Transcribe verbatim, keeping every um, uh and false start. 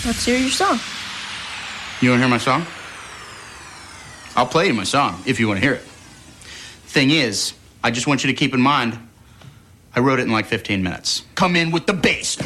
Let's hear your song. You want to hear my song? I'll play you my song if you want to hear it. Thing is, I just want you to keep in mind, I wrote it in like fifteen minutes. Come in with the bass.